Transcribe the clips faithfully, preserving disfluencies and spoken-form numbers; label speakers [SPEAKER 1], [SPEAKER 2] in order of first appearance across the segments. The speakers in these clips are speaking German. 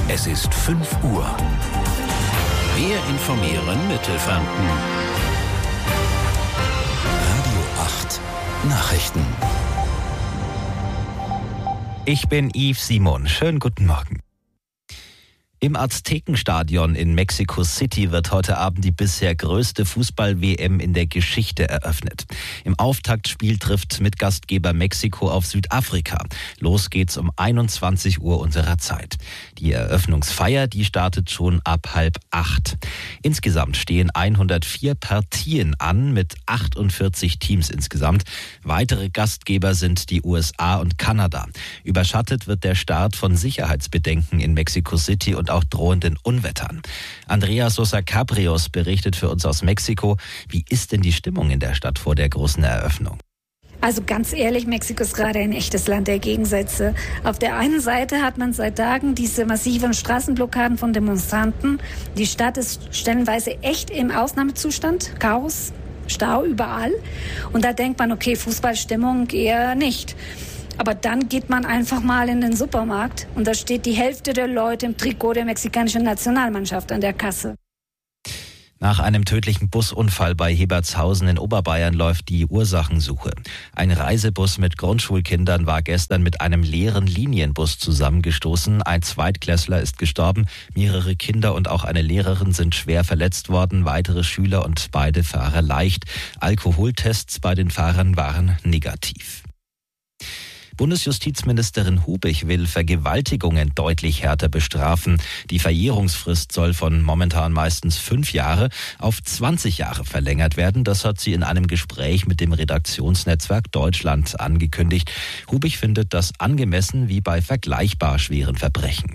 [SPEAKER 1] Es ist fünf Uhr. Wir informieren Mittelfranken. Radio acht Nachrichten.
[SPEAKER 2] Ich bin Yves Simon. Schönen guten Morgen. Im Aztekenstadion in Mexico City wird heute Abend die bisher größte Fußball-W M in der Geschichte eröffnet. Im Auftaktspiel trifft Mitgastgeber Mexiko auf Südafrika. Los geht's um einundzwanzig Uhr unserer Zeit. Die Eröffnungsfeier, die startet schon ab halb acht. Insgesamt stehen hundertvier Partien an mit achtundvierzig Teams insgesamt. Weitere Gastgeber sind die U S A und Kanada. Überschattet wird der Start von Sicherheitsbedenken in Mexico City und auch drohenden Unwettern. Andrea Sosa Cabrios berichtet für uns aus Mexiko. Wie ist denn die Stimmung in der Stadt vor der großen Eröffnung?
[SPEAKER 3] Also ganz ehrlich, Mexiko ist gerade ein echtes Land der Gegensätze. Auf der einen Seite hat man seit Tagen diese massiven Straßenblockaden von Demonstranten. Die Stadt ist stellenweise echt im Ausnahmezustand. Chaos, Stau überall. Und da denkt man, okay, Fußballstimmung eher nicht. Aber dann geht man einfach mal in den Supermarkt und da steht die Hälfte der Leute im Trikot der mexikanischen Nationalmannschaft an der Kasse.
[SPEAKER 2] Nach einem tödlichen Busunfall bei Hebertshausen in Oberbayern läuft die Ursachensuche. Ein Reisebus mit Grundschulkindern war gestern mit einem leeren Linienbus zusammengestoßen. Ein Zweitklässler ist gestorben, mehrere Kinder und auch eine Lehrerin sind schwer verletzt worden, weitere Schüler und beide Fahrer leicht. Alkoholtests bei den Fahrern waren negativ. Bundesjustizministerin Hubich will Vergewaltigungen deutlich härter bestrafen. Die Verjährungsfrist soll von momentan meistens fünf Jahre auf zwanzig Jahre verlängert werden. Das hat sie in einem Gespräch mit dem Redaktionsnetzwerk Deutschland angekündigt. Hubich findet das angemessen wie bei vergleichbar schweren Verbrechen.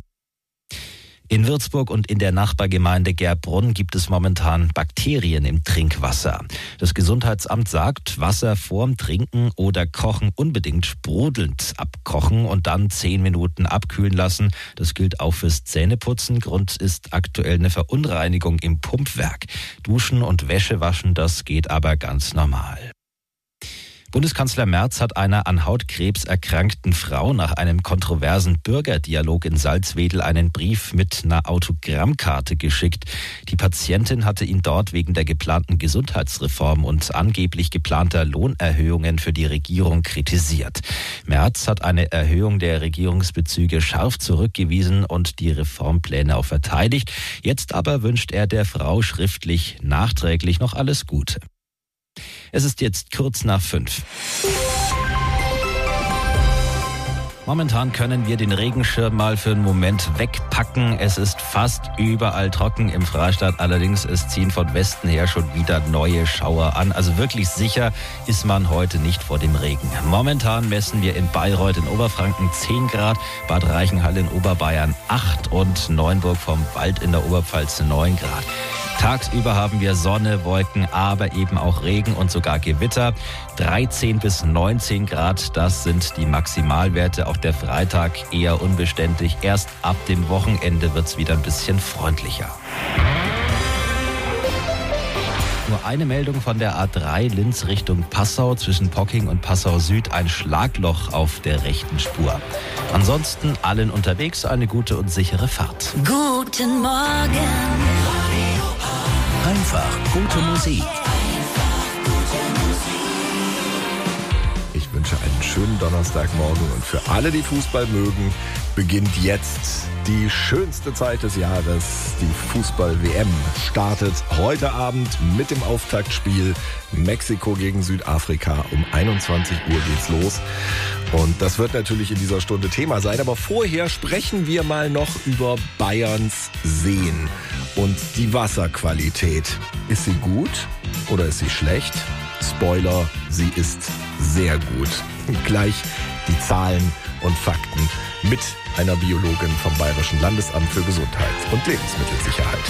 [SPEAKER 2] In Würzburg und in der Nachbargemeinde Gerbrunn gibt es momentan Bakterien im Trinkwasser. Das Gesundheitsamt sagt, Wasser vorm Trinken oder Kochen unbedingt sprudelnd abkochen und dann zehn Minuten abkühlen lassen. Das gilt auch fürs Zähneputzen. Grund ist aktuell eine Verunreinigung im Pumpwerk. Duschen und Wäsche waschen, das geht aber ganz normal. Bundeskanzler Merz hat einer an Hautkrebs erkrankten Frau nach einem kontroversen Bürgerdialog in Salzwedel einen Brief mit einer Autogrammkarte geschickt. Die Patientin hatte ihn dort wegen der geplanten Gesundheitsreform und angeblich geplanter Lohnerhöhungen für die Regierung kritisiert. Merz hat eine Erhöhung der Regierungsbezüge scharf zurückgewiesen und die Reformpläne auch verteidigt. Jetzt aber wünscht er der Frau schriftlich nachträglich noch alles Gute. Es ist jetzt kurz nach fünf. Momentan können wir den Regenschirm mal für einen Moment wegpacken. Es ist fast überall trocken im Freistaat. Allerdings, es ziehen von Westen her schon wieder neue Schauer an. Also wirklich sicher ist man heute nicht vor dem Regen. Momentan messen wir in Bayreuth in Oberfranken zehn Grad, Bad Reichenhall in Oberbayern acht und Neuenburg vom Wald in der Oberpfalz neun Grad. Tagsüber haben wir Sonne, Wolken, aber eben auch Regen und sogar Gewitter. dreizehn bis neunzehn Grad, das sind die Maximalwerte. Auch der Freitag eher unbeständig. Erst ab dem Wochenende wird es wieder ein bisschen freundlicher. Nur eine Meldung von der A drei Linz Richtung Passau, zwischen Pocking und Passau Süd ein Schlagloch auf der rechten Spur. Ansonsten allen unterwegs eine gute und sichere Fahrt.
[SPEAKER 4] Guten Morgen.
[SPEAKER 1] Einfach gute Musik.
[SPEAKER 5] Ich wünsche einen schönen Donnerstagmorgen und für alle, die Fußball mögen, beginnt jetzt die schönste Zeit des Jahres. Die Fußball-W M startet heute Abend mit dem Auftaktspiel Mexiko gegen Südafrika. Um einundzwanzig Uhr geht's los. Und das wird natürlich in dieser Stunde Thema sein. Aber vorher sprechen wir mal noch über Bayerns Seen und die Wasserqualität. Ist sie gut oder ist sie schlecht? Spoiler, sie ist sehr gut. Gleich die Zahlen und Fakten mit einer Biologin vom Bayerischen Landesamt für Gesundheit und Lebensmittelsicherheit.